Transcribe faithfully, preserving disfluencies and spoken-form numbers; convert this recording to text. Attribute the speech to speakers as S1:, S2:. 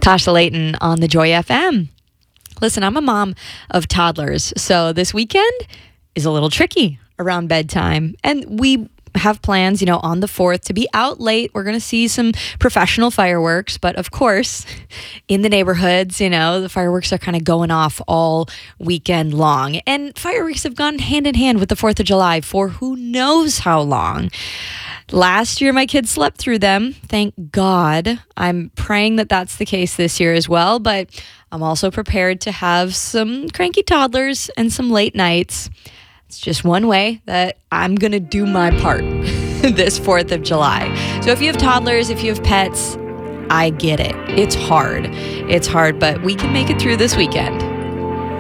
S1: Tasha Layton on the Joy F M. Listen, I'm a mom of toddlers, so this weekend is a little tricky around bedtime. And we have plans, you know, on the fourth to be out late. We're going to see some professional fireworks, but of course, in the neighborhoods, you know, the fireworks are kind of going off all weekend long. And fireworks have gone hand in hand with the fourth of July for who knows how long. Last year, my kids slept through them. Thank God. I'm praying that that's the case this year as well, but I'm also prepared to have some cranky toddlers and some late nights. It's just one way that I'm going to do my part this fourth of July. So if you have toddlers, if you have pets, I get it. It's hard. It's hard, but we can make it through this weekend.